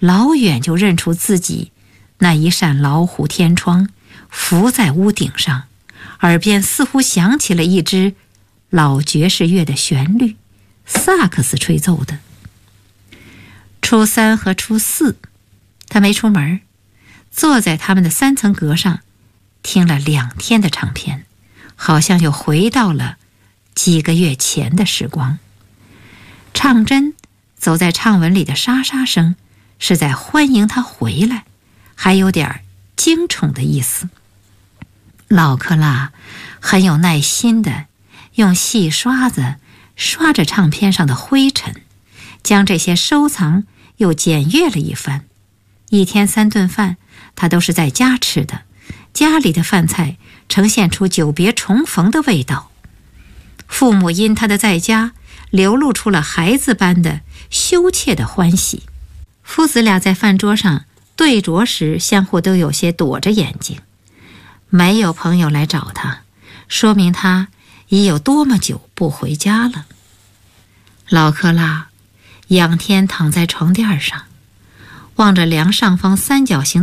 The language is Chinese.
老远就认出自己那一扇老虎天窗浮在屋顶上，耳边似乎响起了一支老爵士乐的旋律，萨克斯吹奏的。初3和初4，他没出门，坐在他们的3层阁上，听了2天的唱片，好像又回到了几个月前的时光。唱针走在唱文里的沙沙声，是在欢迎他回来，还有点惊宠的意思。老克拉很有耐心地用细刷子刷着唱片上的灰尘，将这些收藏又检阅了一番。1天3顿饭他都是在家吃的，家里的饭菜呈现出久别重逢的味道。父母因他的在家流露出了孩子般的羞怯的欢喜。父子俩在饭桌上对酌时，相互都有些躲着眼睛。没有朋友来找他，说明他已有多么久不回家了。老克拉仰天躺在床垫上，望着梁上方3角形